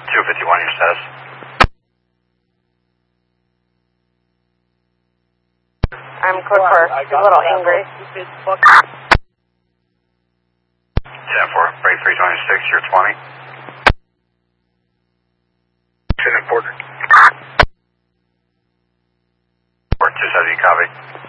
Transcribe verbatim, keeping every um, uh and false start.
two fifty-one, your status. I'm code four, a little angry. ten four, break three twenty-six, you're twenty. Incident border. Port two seventy, copy.